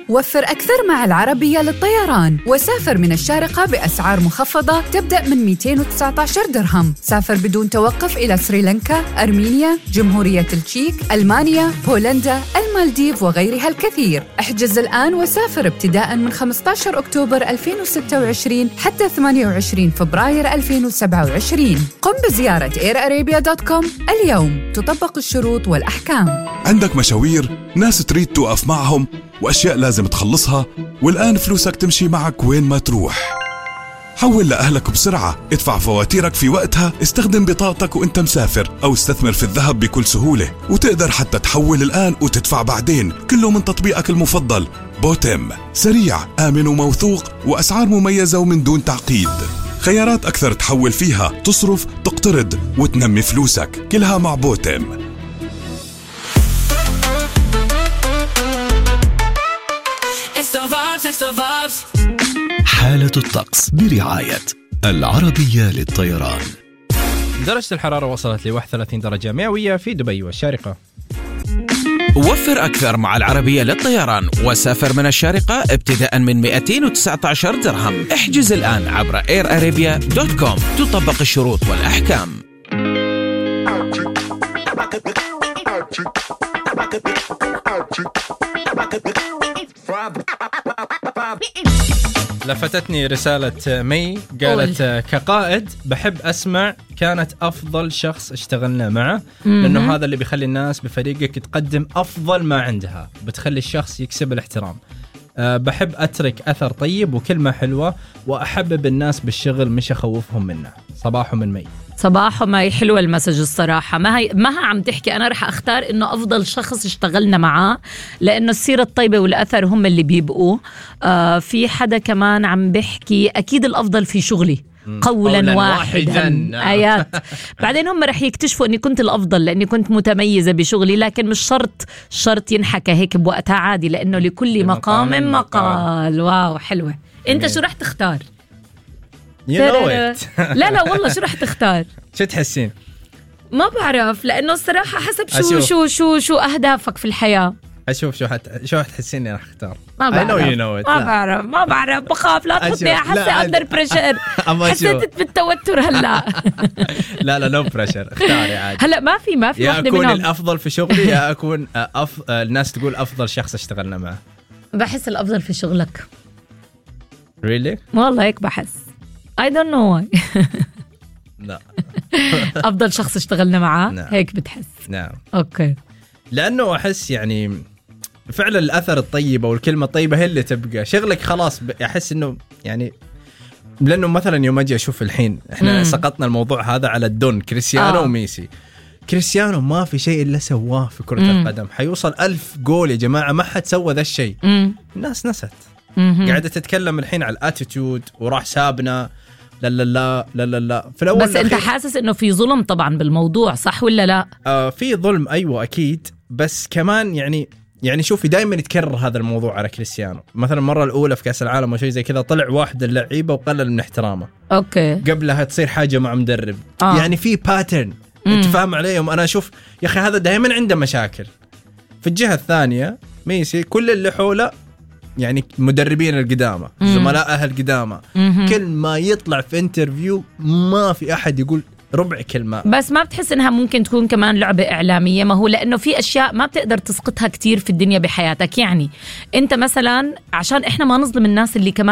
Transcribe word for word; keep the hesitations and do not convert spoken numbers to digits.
وفر أكثر مع العربية للطيران وسافر من الشارقة بأسعار مخفضة تبدأ من مئتين وتسعة عشر درهم. سافر بدون توقف إلى سريلانكا، أرمينيا، جمهورية التشيك، ألمانيا، بولندا، المالديف وغيرها الكثير. احجز الآن وسافر ابتداء من خمسة عشر أكتوبر ألفين وستة وعشرين حتى ثمانية وعشرين فبراير ألفين وسبعة وعشرين. قم بزيارة إير أرابيا دوت كوم اليوم، تطبق الشروط والأحكام. عندك مشاوير، ناس تريد توقف معهم، وأشياء لازم تخلصها، والآن فلوسك تمشي معك وين ما تروح. حول لأهلك بسرعة، ادفع فواتيرك في وقتها، استخدم بطاقتك وانت مسافر، أو استثمر في الذهب بكل سهولة، وتقدر حتى تحول الآن وتدفع بعدين، كله من تطبيقك المفضل بوتم. سريع، آمن وموثوق، وأسعار مميزة ومن دون تعقيد. خيارات أكثر تحول فيها، تصرف، تقترض، وتنمي فلوسك، كلها مع بوتم. حالة الطقس برعاية العربية للطيران. درجة الحرارة وصلت ل واحد وثلاثين درجة مئوية في دبي والشارقة. وفر أكثر مع العربية للطيران وسافر من الشارقة ابتداء من مئتين وتسعة عشر درهم. احجز الآن عبر إير أرابيا دوت كوم، تطبق الشروط والأحكام. لفتتني رسالة مي، قالت أول. كقائد بحب أسمع كانت أفضل شخص اشتغلنا معه، لأنه هذا اللي بيخلي الناس بفريقك تقدم أفضل ما عندها، بتخلي الشخص يكسب الاحترام. أه بحب أترك أثر طيب وكلمة حلوة، وأحبب الناس بالشغل مش أخوفهم منه. صباحه من مي. صباحه مي، حلوة المسج الصراحة. ما هي ما عم تحكي أنا رح أختار إنه أفضل شخص اشتغلنا معاه، لأنه السيرة الطيبة والأثر هم اللي بيبقوا. آه في حدا كمان عم بحكي أكيد الأفضل في شغلي قولا, قولاً واحدا, واحداً. آيات. بعدين هم رح يكتشفوا أني كنت الأفضل لأني كنت متميزة بشغلي، لكن مش شرط شرط ينحكى هيك بوقتها، عادي، لأنه لكل مقام مقال, مقال. واو حلوة. أنت شو رح تختار؟ You know it. لا لا والله شو رح تختار؟ شو تحسين؟ ما بعرف، لأنه الصراحة حسب شو أشوف. شو شو شو أهدافك في الحياة. أشوف شو حت شو حتحسين أنا أختار. ما بعرف. I know you know it. ما بعرف ما بعرف بخاف لا تحطني حسي أندر بريشر. حسيت بالتوتر هلا. لا لا نو بريشر، اختاري عادي. هلا ما في ما في يا واحدة أكون منهم. الأفضل في شغلي يا أكون أف... الناس تقول أفضل شخص اشتغلنا معه. بحس الأفضل في شغلك. Really؟ والله هيك بحس. I don't know why. لا. أفضل شخص اشتغلنا معه نعم. هيك بتحس. نعم. أوكي. لأنه أحس يعني فعلا الأثر الطيب أو الكلمة الطيبة هي اللي تبقى شغلك خلاص. أحس إنه يعني لأنه مثلا يوم أجي أشوف الحين إحنا مم. سقطنا الموضوع هذا على الدون كريستيانو آه. وميسي. كريستيانو ما في شيء إلا سواه في كرة مم. القدم، حيوصل ألف جول يا جماعة، ما حد سوى ذا الشيء. الناس نست. قاعدة تتكلم الحين على الاتيتيود وراح سابنا. لا لا لا لا لا لا في الأول. بس أنت حاسس إنه في ظلم طبعا بالموضوع، صح ولا لا؟ آه في ظلم أيوة أكيد، بس كمان يعني يعني شوفي دائما يتكرر هذا الموضوع على كريستيانو. مثلا المرة الأولى في كأس العالم أو شيء زي كذا طلع واحد اللعيبة وقلل من احترامه. أوكي. قبلها تصير حاجة مع مدرب. آه. يعني في باترن. أنت فاهم عليهم؟ أنا أشوف يا أخي هذا دائما عنده مشاكل. في الجهة الثانية ميسي كل اللي حوله يعني مدربين القدامى، زملائه القدامى، كل ما يطلع في انترفيو ما في أحد يقول ربع كلمة. بس ما بتحس إنها ممكن تكون كمان لعبة إعلامية؟ ما هو لأنه في أشياء ما بتقدر تسقطها كتير في الدنيا بحياتك. يعني أنت مثلا عشان إحنا ما نظلم الناس اللي كمان